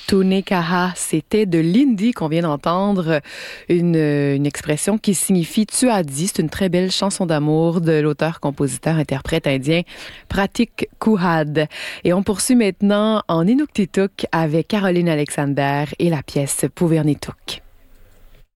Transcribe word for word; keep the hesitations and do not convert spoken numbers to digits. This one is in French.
Tunekaha, c'était de l'hindi qu'on vient d'entendre, une, une expression qui signifie « tu as dit ». C'est une très belle chanson d'amour de l'auteur-compositeur-interprète indien Pratik Kuhad. Et on poursuit maintenant en Inuktitut avec Caroline Alexander et la pièce Puvernituk.